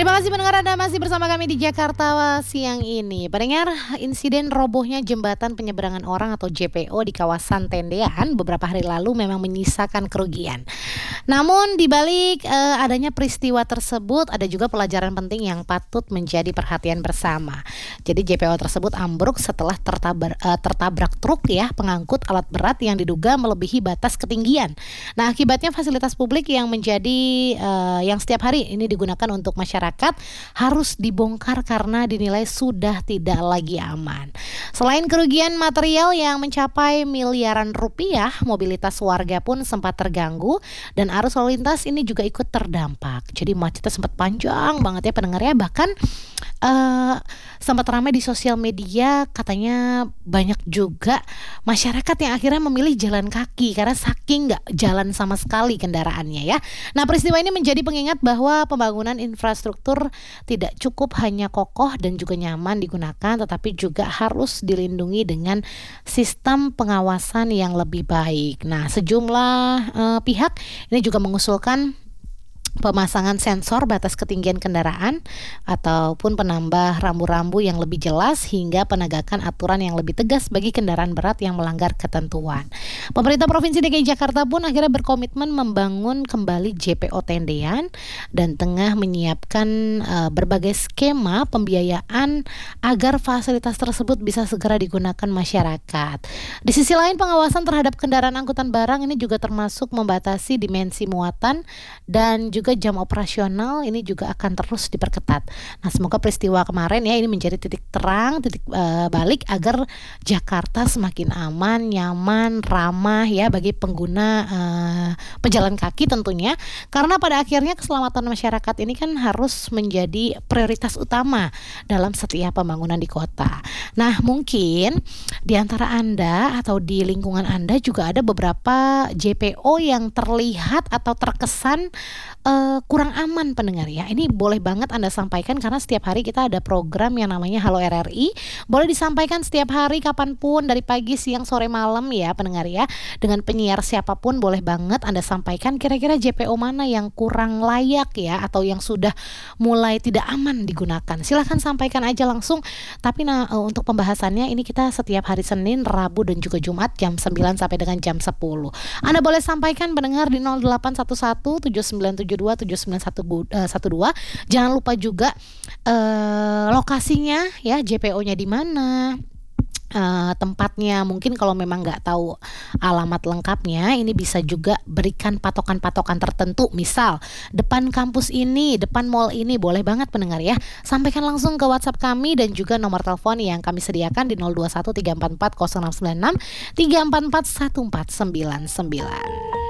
Terima kasih pendengar, Anda masih bersama kami di Jakarta siang ini. Pendengar, insiden robohnya jembatan penyeberangan orang atau JPO di kawasan Tendean beberapa hari lalu memang menyisakan kerugian. Namun di balik adanya peristiwa tersebut ada juga pelajaran penting yang patut menjadi perhatian bersama. Jadi JPO tersebut ambruk setelah tertabrak truk ya pengangkut alat berat yang diduga melebihi batas ketinggian. Nah, akibatnya fasilitas publik yang menjadi yang setiap hari ini digunakan untuk masyarakat harus dibongkar karena dinilai sudah tidak lagi aman. Selain kerugian material yang mencapai miliaran rupiah, mobilitas warga pun sempat terganggu dan arus lalu lintas ini juga ikut terdampak. Jadi macetnya sempat panjang banget ya pendengar ya, bahkan sempat ramai di sosial media, katanya banyak juga masyarakat yang akhirnya memilih jalan kaki karena saking nggak jalan sama sekali kendaraannya ya. Nah, peristiwa ini menjadi pengingat bahwa pembangunan infrastruktur tidak cukup hanya kokoh dan juga nyaman digunakan, tetapi juga harus dilindungi dengan sistem pengawasan yang lebih baik. Nah, sejumlah pihak ini juga mengusulkan pemasangan sensor batas ketinggian kendaraan ataupun penambah rambu-rambu yang lebih jelas hingga penegakan aturan yang lebih tegas bagi kendaraan berat yang melanggar ketentuan. Pemerintah Provinsi DKI Jakarta pun akhirnya berkomitmen membangun kembali JPO Tendean dan tengah menyiapkan berbagai skema pembiayaan agar fasilitas tersebut bisa segera digunakan masyarakat. Di sisi lain, pengawasan terhadap kendaraan angkutan barang ini juga termasuk membatasi dimensi muatan dan juga jam operasional ini juga akan terus diperketat. Nah, semoga peristiwa kemarin ya ini menjadi titik terang, titik balik agar Jakarta semakin aman, nyaman, ramah ya bagi pengguna pejalan kaki tentunya. Karena pada akhirnya keselamatan masyarakat ini kan harus menjadi prioritas utama dalam setiap pembangunan di kota. Nah, mungkin di antara Anda atau di lingkungan Anda juga ada beberapa JPO yang terlihat atau terkesan kurang aman pendengar ya. Ini boleh banget Anda sampaikan karena setiap hari kita ada program yang namanya Halo RRI. Boleh disampaikan setiap hari kapanpun dari pagi, siang, sore, malam ya pendengar ya. Dengan penyiar siapapun boleh banget Anda sampaikan kira-kira JPO mana yang kurang layak ya atau yang sudah mulai tidak aman digunakan. Silahkan sampaikan aja langsung. Tapi untuk pembahasannya ini kita setiap hari Senin, Rabu dan juga Jumat jam 9 sampai dengan jam 10. Anda boleh sampaikan pendengar di 0811 7972 7912. Jangan lupa juga lokasinya ya, JPO-nya di mana, tempatnya. Mungkin kalau memang nggak tahu alamat lengkapnya, ini bisa juga berikan patokan-patokan tertentu. Misal depan kampus ini, depan mall ini, boleh banget pendengar ya. Sampaikan langsung ke WhatsApp kami dan juga nomor telepon yang kami sediakan di 021 344 0696 344 1499.